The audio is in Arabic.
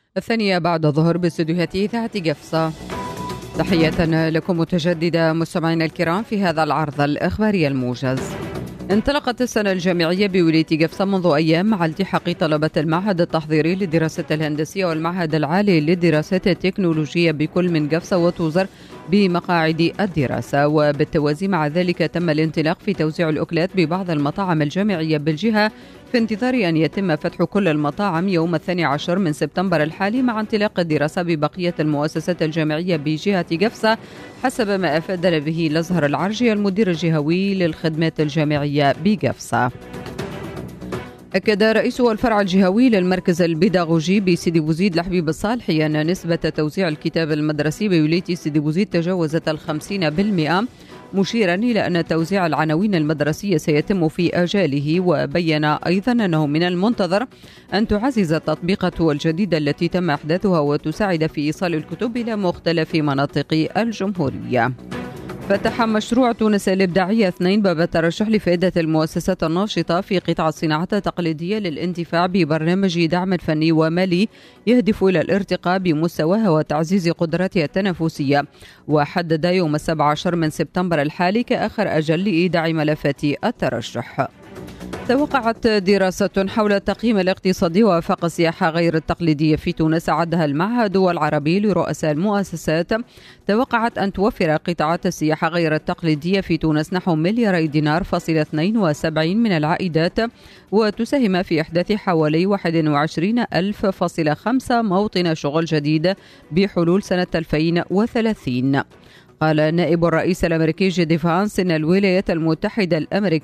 الثانية بعد الظهر باستديوهات إذاعة قفصة. تحية لكم متجددة مستمعينا الكرام في هذا العرض الإخباري الموجز. انطلقت السنة الجامعية بولاية قفصة منذ أيام مع التحاق طلبة المعهد التحضيري للدراسات الهندسية والمعهد العالي للدراسات التكنولوجية بكل من قفصة وتوزر بمقاعد الدراسة، وبالتوازي مع ذلك تم الانطلاق في توزيع الأكلات ببعض المطاعم الجامعية بالجهة في انتظار أن يتم فتح كل المطاعم يوم 12 من سبتمبر الحالي مع انطلاق الدراسة ببقية المؤسسات الجامعية بجهة قفصة، حسب ما أفاد به الأزهر العرجي المدير الجهوي للخدمات الجامعية بقفصة. أكد رئيس الفرع الجهوي للمركز البيداغوجي بسيدي بوزيد لحبيب الصالحي أن نسبة توزيع الكتاب المدرسي بولاية سيدي بوزيد تجاوزت 50%، مشيرا إلى أن توزيع العناوين المدرسية سيتم في آجاله. وبين أيضا أنه من المنتظر أن تعزز التطبيقات الجديدة التي تم إحداثها وتساعد في إيصال الكتب إلى مختلف مناطق الجمهورية. فتح مشروع تونس الإبداعية 2 باب الترشح لفائدة المؤسسات الناشطة في قطاع الصناعات التقليدية للانتفاع ببرنامج دعم فني ومالي يهدف إلى الارتقاء بمستواها وتعزيز قدراتها التنافسية، وحدد يوم 17 من سبتمبر الحالي كآخر أجل لإيداع ملفات الترشح. توقعت دراسة حول التقييم الاقتصادي وآفاق السياحة غير التقليدية في تونس عدها المعهد العربي لرؤساء المؤسسات، توقعت أن توفر قطاعات السياحة غير التقليدية في تونس نحو ملياري دينار فاصل 72 من العائدات، وتساهم في إحداث حوالي 21,000.5 موطن شغل جديد بحلول سنة 2030. قال نائب الرئيس الأمريكي جي دي فانس إن الولايات المتحدة الأمريكية